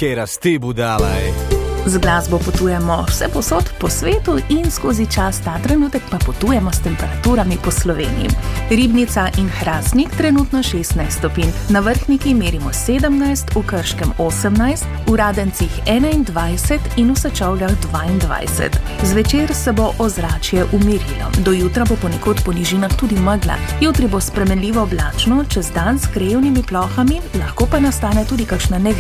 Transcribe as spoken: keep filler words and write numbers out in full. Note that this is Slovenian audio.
Kje rasti budalaj. Z glasbo potujemo vse posod po svetu in skozi čas ta trenutek pa potujemo s temperaturami po Sloveniji. Ribnica in Hrastnik trenutno šestnajst stopinj, na Vrhniki merimo sedemnajst, v Krškem osemnajst, v Radencih enaindvajset in v Sečovljah dvaindvajset. Zvečer se bo ozračje umirilo. Do jutra bo ponekod po nižinah tudi megla. Jutri bo spremenljivo oblačno, čez dan s krajevnimi plohami, lahko pa nastane tudi kakšna neviht.